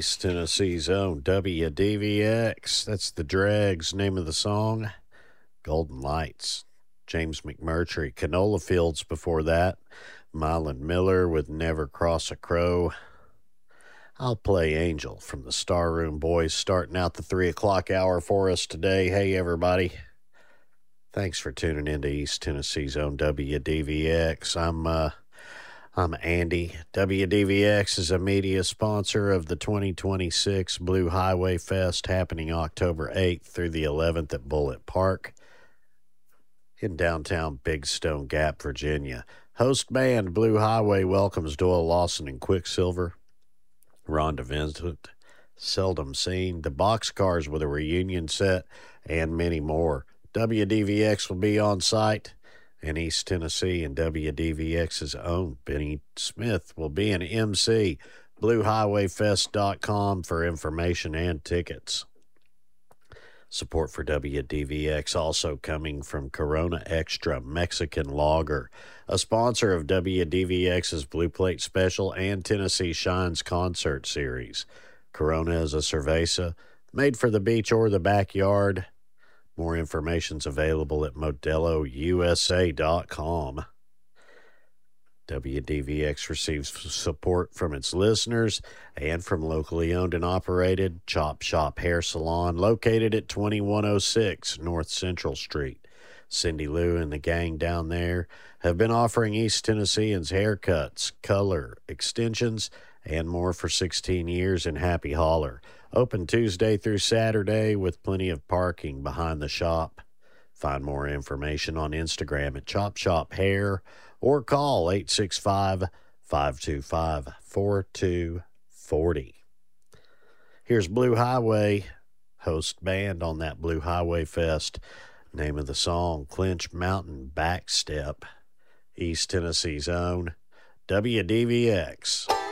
East Tennessee's own WDVX. That's the Dregs. Name of the song, Golden Lights. James McMurtry, Canola Fields before that. Mylan Miller with Never Cross a Crow. I'll play Angel from the Star Room Boys, starting out the 3 o'clock hour for us today. Hey, everybody. Thanks for tuning in to East Tennessee's own WDVX. I'm Andy. WDVX is a media sponsor of the 2026 Blue Highway Fest, happening October 8th through the 11th at Bullitt Park in downtown Big Stone Gap, Virginia. Host band Blue Highway welcomes Doyle Lawson and Quicksilver, Rhonda Vincent, Seldom Seen, the Boxcars with a reunion set, and many more. WDVX will be on site in East Tennessee, and WDVX's own Benny Smith will be an MC. BlueHighwayFest.com for information and tickets. Support for WDVX also coming from Corona Extra Mexican Lager, a sponsor of WDVX's Blue Plate Special and Tennessee Shines concert series. Corona is a cerveza made for the beach or the backyard. More information's available at modelousa.com. WDVX receives support from its listeners and from locally owned and operated Chop Shop Hair Salon, located at 2106 North Central Street. Cindy Lou and the gang down there have been offering East Tennesseans haircuts, color, extensions, and more for 16 years in Happy Holler. Open Tuesday through Saturday with plenty of parking behind the shop. Find more information on Instagram at Chop Shop Hair or call 865-525-4240. Here's Blue Highway, host band on that Blue Highway Fest. Name of the song, Clinch Mountain Backstep. East Tennessee's own WDVX.